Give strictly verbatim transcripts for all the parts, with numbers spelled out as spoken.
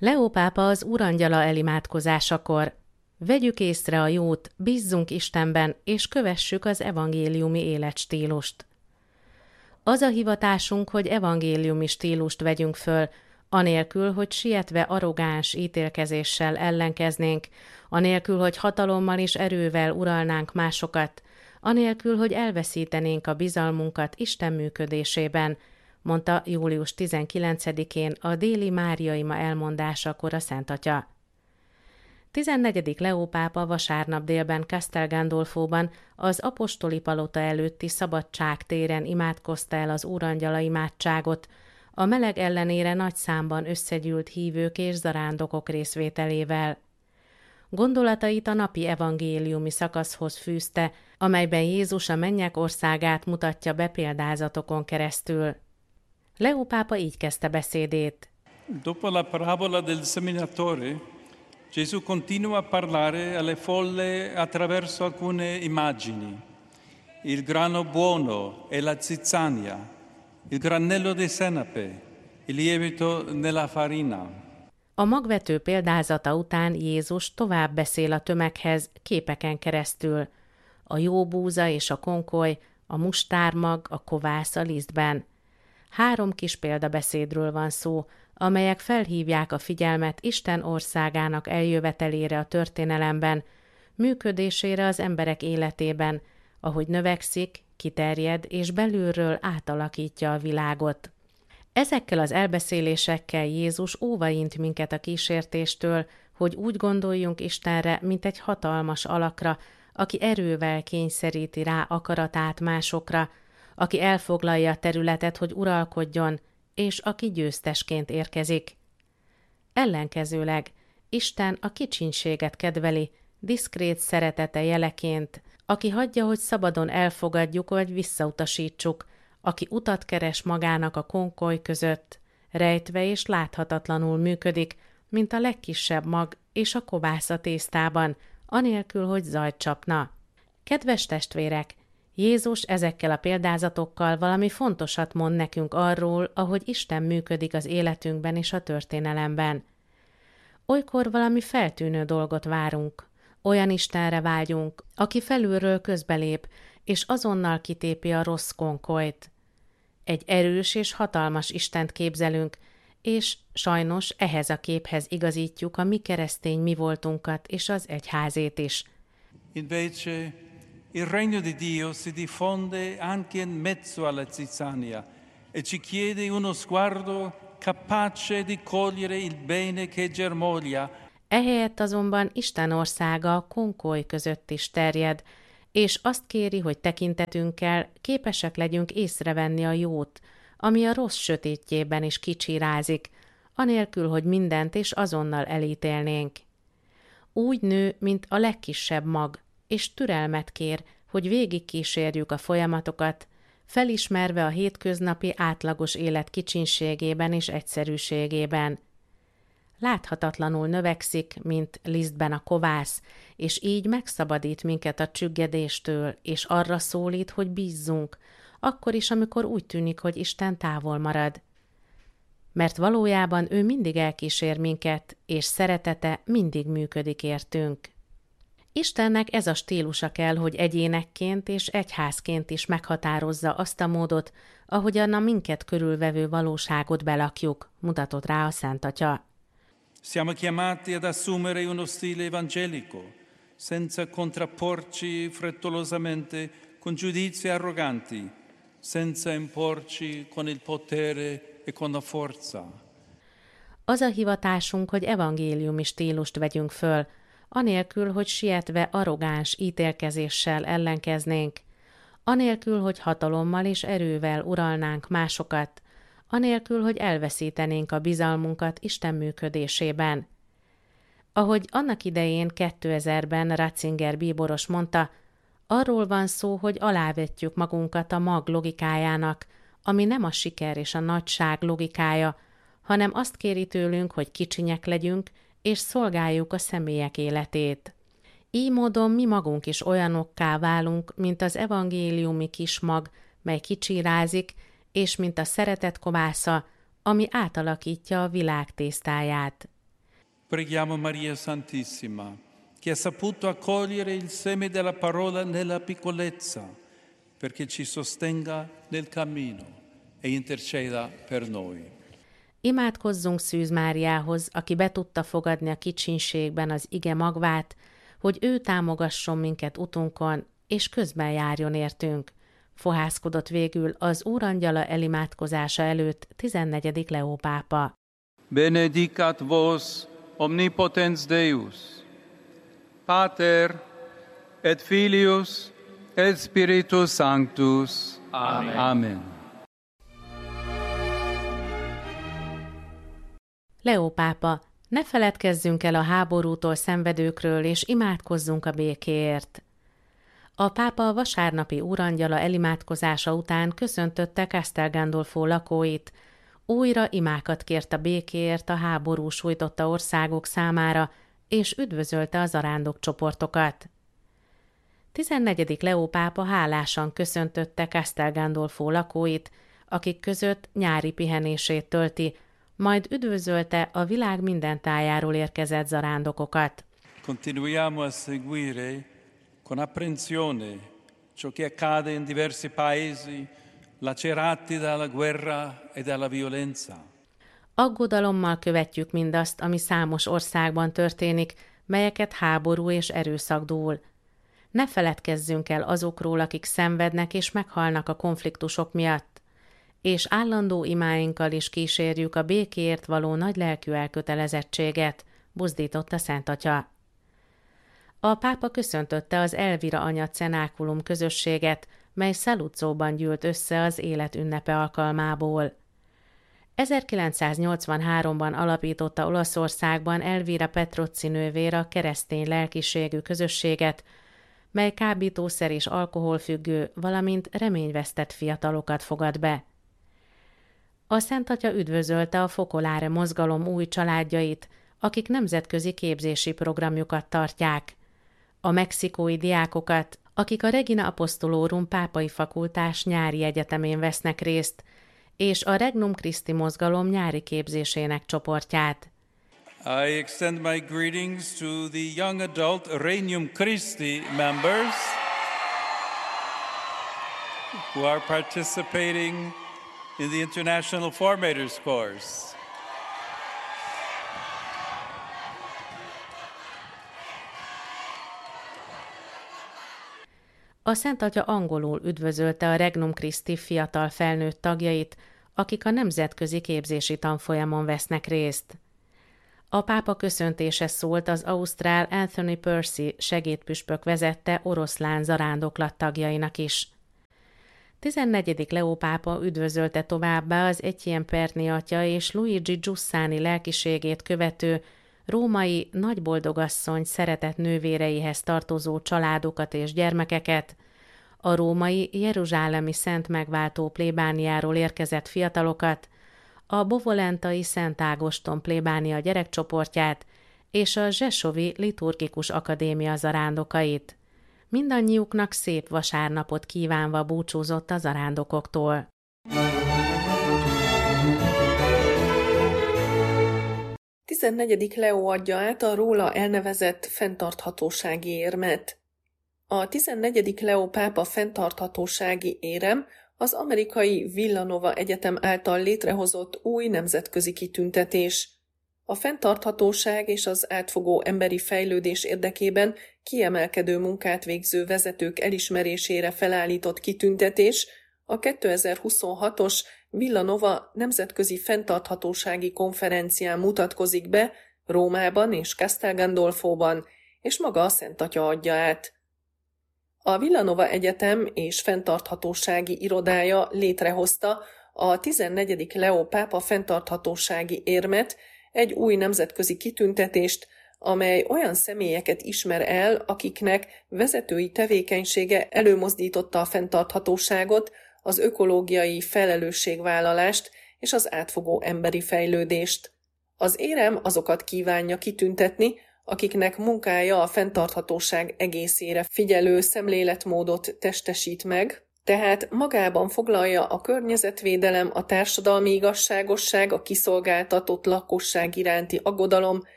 Leó pápa az Úrangyala elimádkozásakor: vegyük észre a jót, bízzunk Istenben, és kövessük az evangéliumi életstílust. Az a hivatásunk, hogy evangéliumi stílust vegyünk föl, anélkül, hogy sietve arrogáns ítélkezéssel ellenkeznénk, anélkül, hogy hatalommal és erővel uralnánk másokat, anélkül, hogy elveszítenénk a bizalmunkat Isten működésében, mondta július tizenkilencedikén a déli Máriaima elmondásakor a Szent Atya. tizennegyedik Leó pápa vasárnap délben Castel Gandolfóban az apostoli palota előtti Szabadság téren imádkozta el az Úrangyala imádságot, a meleg ellenére nagy számban összegyűlt hívők és zarándokok részvételével. Gondolatait a napi evangéliumi szakaszhoz fűzte, amelyben Jézus a mennyek országát mutatja be példázatokon keresztül. Leó pápa így kezdte beszédét. Dopo la parabola del seminatore, Gesù continua a parlare alle folle attraverso alcune immagini. Il grano buono e la zizzania, il granello di senape, il lievito nella farina. A magvető példázata után Jézus tovább beszél a tömeghez képeken keresztül. A jó búza és a konkoly, a mustármag, a kovász a lisztben. Három kis példabeszédről van szó, amelyek felhívják a figyelmet Isten országának eljövetelére a történelemben, működésére az emberek életében, ahogy növekszik, kiterjed és belülről átalakítja a világot. Ezekkel az elbeszélésekkel Jézus óvaint minket a kísértéstől, hogy úgy gondoljunk Istenre, mint egy hatalmas alakra, aki erővel kényszeríti rá akaratát másokra, aki elfoglalja a területet, hogy uralkodjon, és aki győztesként érkezik. Ellenkezőleg Isten a kicsinséget kedveli, diszkrét szeretete jeleként, aki hagyja, hogy szabadon elfogadjuk vagy visszautasítsuk, aki utat keres magának a konkoly között, rejtve és láthatatlanul működik, mint a legkisebb mag és a kovász a tésztában, anélkül, hogy zajt csapna. Kedves testvérek, Jézus ezekkel a példázatokkal valami fontosat mond nekünk arról, ahogy Isten működik az életünkben és a történelemben. Olykor valami feltűnő dolgot várunk, olyan Istenre vágyunk, aki felülről közbelép, és azonnal kitépi a rossz konkolyt. Egy erős és hatalmas Istent képzelünk, és sajnos ehhez a képhez igazítjuk a mi keresztény mi voltunkat és az egyházét is. Invece il regno di Dio si diffonde anche in mezzo alla zizzania e ci chiede uno sguardo capace di cogliere il bene che germoglia. Ehelyett azonban Isten országa a konkoly között is terjed, és azt kéri, hogy tekintetünkkel képesek legyünk észrevenni a jót, ami a rossz sötétjében is kicsirázik, anélkül, hogy mindent és azonnal elítélnénk. Úgy nő, mint a legkisebb mag, és türelmet kér, hogy végigkísérjük a folyamatokat, felismerve a hétköznapi átlagos élet kicsinségében és egyszerűségében. Láthatatlanul növekszik, mint lisztben a kovász, és így megszabadít minket a csüggedéstől, és arra szólít, hogy bízzunk, akkor is, amikor úgy tűnik, hogy Isten távol marad. Mert valójában ő mindig elkísér minket, és szeretete mindig működik értünk. Istennek ez a stílusa kell, hogy egyénekként és egyházként is meghatározza azt a módot, ahogyan a minket körülvevő valóságot belakjuk, mutatott rá a Szent Atya. Siamo chiamati ad assumere uno stile evangelico, senza contrapporci frettolosamente con giudizi arroganti, senza imporci con il potere e con la forza. Az a hivatásunk, hogy evangéliumi stílust vegyünk föl, anélkül, hogy sietve arrogáns ítélkezéssel ellenkeznénk, anélkül, hogy hatalommal és erővel uralnánk másokat, anélkül, hogy elveszítenénk a bizalmunkat Isten működésében. Ahogy annak idején kétezerben Ratzinger bíboros mondta, arról van szó, hogy alávetjük magunkat a mag logikájának, ami nem a siker és a nagyság logikája, hanem azt kéri tőlünk, hogy kicsinyek legyünk, és szolgáljuk a személyek életét. Így módon mi magunk is olyanokká válunk, mint az evangéliumi kis mag, mely kicsirázik, és mint a szeretet kovásza, ami átalakítja a világ tésztáját. Preghiamo Maria Santissima, che ha saputo accogliere il seme della parola nella piccolezza, perché ci sostenga nel cammino e interceda per noi. Imádkozzunk Szűz Máriához, aki be tudta fogadni a kicsinségben az ige magvát, hogy ő támogasson minket utunkon, és közben járjon értünk. Fohászkodott végül az Úrangyala elimádkozása előtt tizennegyedik Leó pápa. Benedicat vos omnipotens Deus, Pater et Filius et Spiritus Sanctus. Amen. Amen. Leó pápa, ne feledkezzünk el a háborútól szenvedőkről, és imádkozzunk a békéért. A pápa a vasárnapi Úrangyala elimádkozása után köszöntötte Castel Gandolfo lakóit, újra imákat kért a békéért a háború sújtotta országok számára, és üdvözölte az arándokcsoportokat. tizennegyedik Leó pápa hálásan köszöntötte Castel Gandolfo lakóit, akik között nyári pihenését tölti, majd üdvözölte a világ minden tájáról érkezett zarándokokat. Continuiamo a seguire con apprensione ciò che accade in diversi paesi lacerati dalla guerra e dalla violenza. Aggodalommal követjük mindazt, ami számos országban történik, melyeket háború és erőszak dúl. Ne feledkezzünk el azokról, akik szenvednek és meghalnak a konfliktusok miatt, és állandó imáinkkal is kísérjük a békéért való nagylelkű elkötelezettséget, buzdította Szent Atya. A pápa köszöntötte az Elvira Anya Cenákulum közösséget, mely Saluzzoban gyűlt össze az élet ünnepe alkalmából. ezerkilencszáznyolcvanháromban alapította Olaszországban Elvira Petrozzi nővér a keresztény lelkiségű közösséget, mely kábítószer és alkoholfüggő, valamint reményvesztett fiatalokat fogad be. A Szent Atya üdvözölte a Focolare mozgalom új családjait, akik nemzetközi képzési programjukat tartják, a mexikói diákokat, akik a Regina Apostolorum pápai fakultás nyári egyetemén vesznek részt, és a Regnum Christi mozgalom nyári képzésének csoportját. I extend my greetings to the young adult Regnum Christi members who are participating in the International Formators course. A Szent Atya angolul üdvözölte a Regnum Christi fiatal felnőtt tagjait, akik a nemzetközi képzési tanfolyamon vesznek részt. A pápa köszöntése szólt az ausztrál Anthony Percy segédpüspök vezette oroszlán zarándoklat tagjainak is. tizennegyedik Leó pápa üdvözölte továbbá az Etienne Perni atya és Luigi Giussani lelkiségét követő római nagyboldogasszony szeretett nővéreihez tartozó családokat és gyermekeket, a római jeruzsálemi Szent Megváltó plébániáról érkezett fiatalokat, a bovolentai Szent Ágoston plébánia gyerekcsoportját és a Zsesovi Liturgikus Akadémia zarándokait. Mindannyiuknak szép vasárnapot kívánva búcsúzott a zarándokoktól. tizennegyedik Leó adja át a róla elnevezett fenntarthatósági érmet. A tizennegyedik Leó pápa fenntarthatósági érem az amerikai Villanova Egyetem által létrehozott új nemzetközi kitüntetés. A fenntarthatóság és az átfogó emberi fejlődés érdekében kiemelkedő munkát végző vezetők elismerésére felállított kitüntetés a kétezer-huszonhatos Villanova Nemzetközi Fenntarthatósági Konferencián mutatkozik be Rómában és Castel Gandolfóban, és maga a Szent Atya adja át. A Villanova Egyetem és fenntarthatósági irodája létrehozta a tizennegyedik Leó pápa fenntarthatósági érmet, egy új nemzetközi kitüntetést, amely olyan személyeket ismer el, akiknek vezetői tevékenysége előmozdította a fenntarthatóságot, az ökológiai felelősségvállalást és az átfogó emberi fejlődést. Az érem azokat kívánja kitüntetni, akiknek munkája a fenntarthatóság egészére figyelő szemléletmódot testesít meg, tehát magában foglalja a környezetvédelem, a társadalmi igazságosság, a kiszolgáltatott lakosság iránti aggodalom,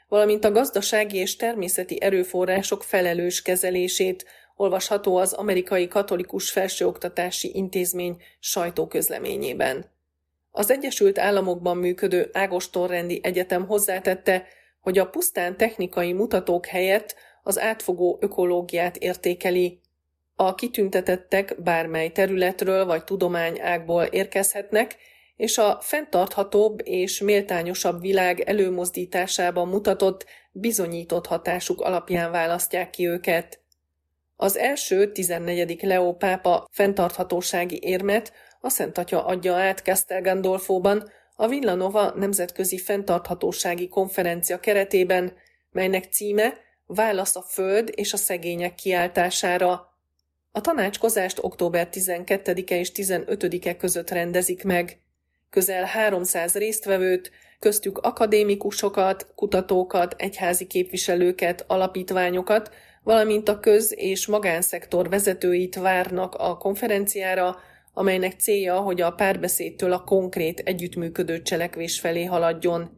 valamint a gazdasági és természeti erőforrások felelős kezelését, olvasható az Amerikai Katolikus Felsőoktatási Intézmény sajtóközleményében. Az Egyesült Államokban működő Ágoston-rendi egyetem hozzátette, hogy a pusztán technikai mutatók helyett az átfogó ökológiát értékeli. A kitüntetettek bármely területről vagy tudományágból érkezhetnek, és a fenntarthatóbb és méltányosabb világ előmozdításában mutatott, bizonyított hatásuk alapján választják ki őket. Az első, tizennegyedik Leó pápa fenntarthatósági érmet a Szent Atya adja át Castel Gandolfóban a Villanova Nemzetközi Fenntarthatósági Konferencia keretében, melynek címe Válasz a Föld és a szegények kiáltására. A tanácskozást október tizenkettedike és tizenötödike között rendezik meg. Közel háromszáz résztvevőt, köztük akadémikusokat, kutatókat, egyházi képviselőket, alapítványokat, valamint a köz- és magánszektor vezetőit várnak a konferenciára, amelynek célja, hogy a párbeszédtől a konkrét együttműködő cselekvés felé haladjon.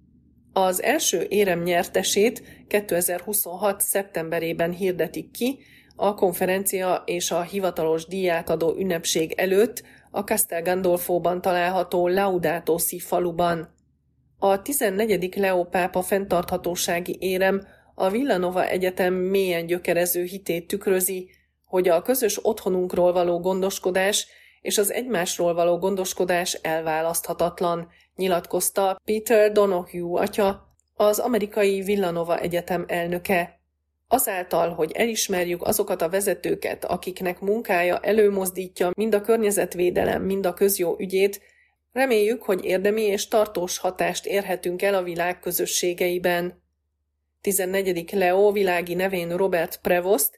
Az első érem nyertesét kétezer-huszonhat. szeptemberében hirdetik ki, a konferencia és a hivatalos díjátadó ünnepség előtt a Castel Gandolfóban található Laudato Si faluban. A tizennegyedik Leó pápa fenntarthatósági érem a Villanova Egyetem mélyen gyökerező hitét tükrözi, hogy a közös otthonunkról való gondoskodás és az egymásról való gondoskodás elválaszthatatlan, nyilatkozta Peter Donohue atya, az amerikai Villanova Egyetem elnöke. Azáltal, hogy elismerjük azokat a vezetőket, akiknek munkája előmozdítja mind a környezetvédelem, mind a közjó ügyét, reméljük, hogy érdemi és tartós hatást érhetünk el a világ közösségeiben. tizennegyedik Leó világi nevén Robert Prevost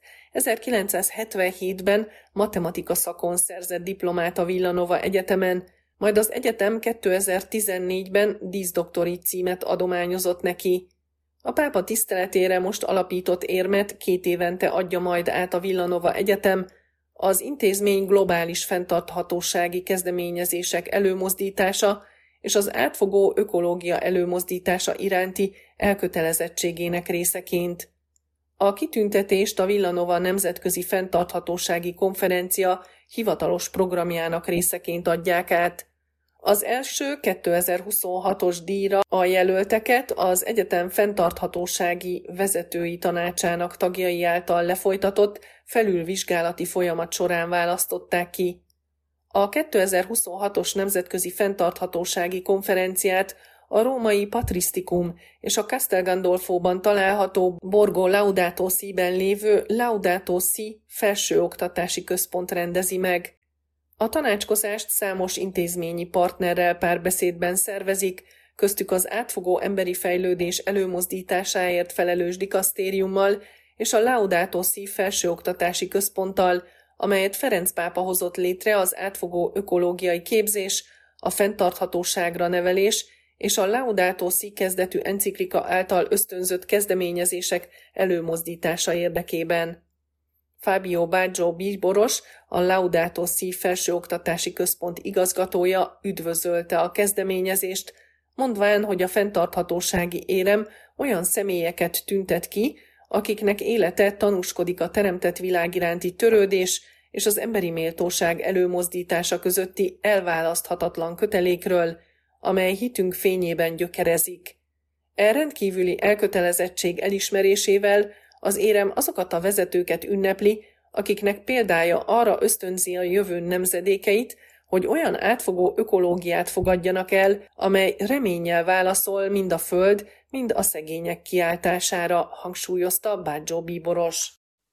ezerkilencszázhetvenhétben matematika szakon szerzett diplomát a Villanova Egyetemen, majd az egyetem kétezer-tizennégyben díszdoktori címet adományozott neki. A pápa tiszteletére most alapított érmet két évente adja majd át a Villanova Egyetem, az intézmény globális fenntarthatósági kezdeményezések előmozdítása és az átfogó ökológia előmozdítása iránti elkötelezettségének részeként. A kitüntetést a Villanova Nemzetközi Fenntarthatósági Konferencia hivatalos programjának részeként adják át. Az első kétezer-huszonhatos díjra a jelölteket az egyetem fenntarthatósági vezetői tanácsának tagjai által lefolytatott felülvizsgálati folyamat során választották ki. A kétezer-huszonhatos Nemzetközi Fenntarthatósági Konferenciát a római Patrisztikum és a Castel Gandolfóban található Borgo Laudato Si-ben lévő Laudato Si felsőoktatási központ rendezi meg. A tanácskozást számos intézményi partnerrel párbeszédben szervezik, köztük az átfogó emberi fejlődés előmozdításáért felelős dikasztériummal és a Laudato Si felsőoktatási központtal, amelyet Ferenc pápa hozott létre az átfogó ökológiai képzés, a fenntarthatóságra nevelés és a Laudato Si kezdetű enciklika által ösztönzött kezdeményezések előmozdítása érdekében. Fábio Baggio bíboros, a Laudato Si felsőoktatási központ igazgatója üdvözölte a kezdeményezést, mondván, hogy a fenntarthatósági érem olyan személyeket tüntet ki, akiknek élete tanúskodik a teremtett világ iránti törődés és az emberi méltóság előmozdítása közötti elválaszthatatlan kötelékről, amely hitünk fényében gyökerezik. E rendkívüli elkötelezettség elismerésével az érem azokat a vezetőket ünnepli, akiknek példája arra ösztönzi a jövő nemzedékeit, hogy olyan átfogó ökológiát fogadjanak el, amely reménnyel válaszol mind a föld, mind a szegények kiáltására, hangsúlyozta Baggio bíboros.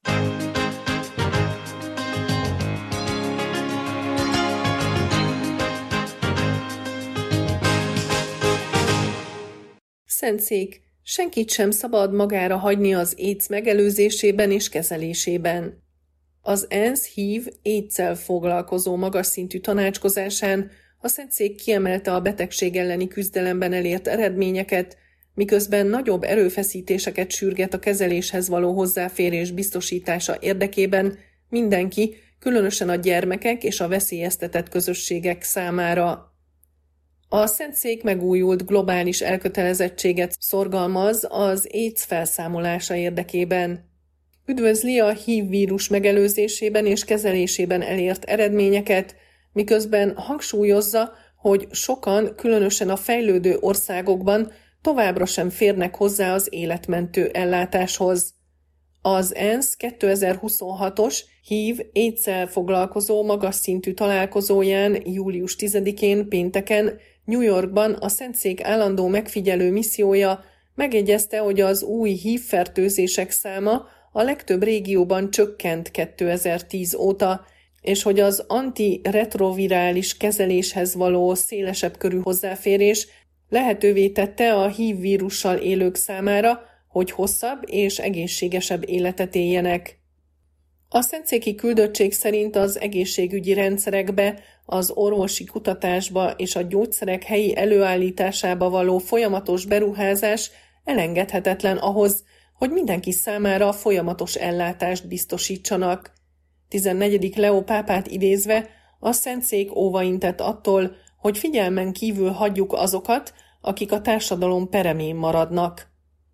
Szentszék, senkit sem szabad magára hagyni az AIDS megelőzésében és kezelésében. Az ENSZ hív AIDS-szel foglalkozó magas szintű tanácskozásán a Szentszék kiemelte a betegség elleni küzdelemben elért eredményeket, miközben nagyobb erőfeszítéseket sürget a kezeléshez való hozzáférés biztosítása érdekében mindenki, különösen a gyermekek és a veszélyeztetett közösségek számára. A Szentszék megújult globális elkötelezettséget szorgalmaz az AIDS felszámolása érdekében. Üdvözli a há i vé vírus megelőzésében és kezelésében elért eredményeket, miközben hangsúlyozza, hogy sokan, különösen a fejlődő országokban továbbra sem férnek hozzá az életmentő ellátáshoz. Az ENSZ kétezer-huszonhatos há i vé AIDS-szel foglalkozó magas szintű találkozóján július tizedikén pénteken New Yorkban a Szentszék állandó megfigyelő missziója megjegyezte, hogy az új há i vé-fertőzések száma a legtöbb régióban csökkent kétezer-tíz óta, és hogy az antiretrovirális kezeléshez való szélesebb körű hozzáférés lehetővé tette a há i vé vírussal élők számára, hogy hosszabb és egészségesebb életet éljenek. A szentszéki küldöttség szerint az egészségügyi rendszerekbe, az orvosi kutatásba és a gyógyszerek helyi előállításába való folyamatos beruházás elengedhetetlen ahhoz, hogy mindenki számára folyamatos ellátást biztosítsanak. tizennegyedik Leó pápát idézve a Szentszék óvaintett attól, hogy figyelmen kívül hagyjuk azokat, akik a társadalom peremén maradnak.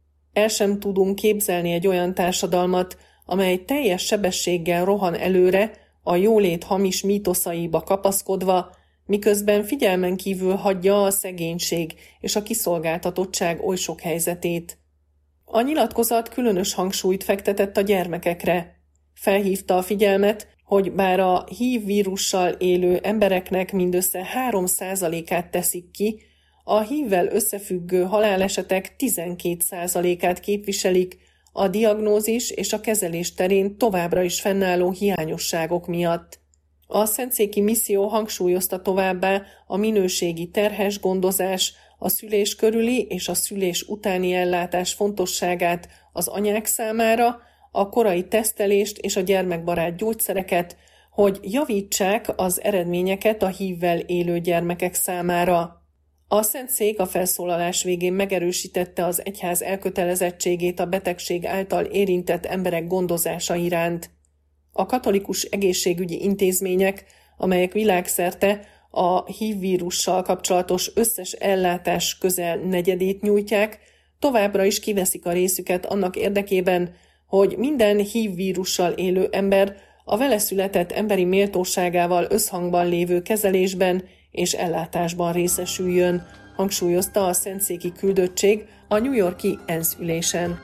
El sem tudunk képzelni egy olyan társadalmat, amely teljes sebességgel rohan előre, a jólét hamis mítoszaiba kapaszkodva, miközben figyelmen kívül hagyja a szegénység és a kiszolgáltatottság oly sok helyzetét. A nyilatkozat különös hangsúlyt fektetett a gyermekekre. Felhívta a figyelmet, hogy bár a há i vé vírussal élő embereknek mindössze három százalékát teszik ki, a há i vé-vel összefüggő halálesetek tizenkét százalékát képviselik a diagnózis és a kezelés terén továbbra is fennálló hiányosságok miatt. A szentszéki misszió hangsúlyozta továbbá a minőségi terhes gondozás, a szülés körüli és a szülés utáni ellátás fontosságát az anyák számára, a korai tesztelést és a gyermekbarát gyógyszereket, hogy javítsák az eredményeket a há i vé-vel élő gyermekek számára. A Szentszék a felszólalás végén megerősítette az egyház elkötelezettségét a betegség által érintett emberek gondozása iránt. A katolikus egészségügyi intézmények, amelyek világszerte a há i vé vírussal kapcsolatos összes ellátás közel negyedét nyújtják, továbbra is kiveszik a részüket annak érdekében, hogy minden há i vé vírussal élő ember a vele született emberi méltóságával összhangban lévő kezelésben és ellátásban részesüljön, hangsúlyozta a szentszéki küldöttség a New York-i ENSZ ülésen.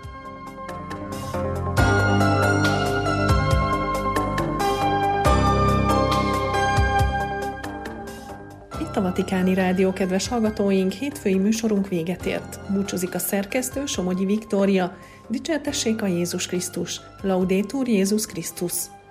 Itt a Vatikáni Rádió, kedves hallgatóink, hétfői műsorunk véget ért. Búcsúzik a szerkesztő, Somogyi Viktória. Dicsértessék a Jézus Krisztus! Laudetur Jézus Krisztus!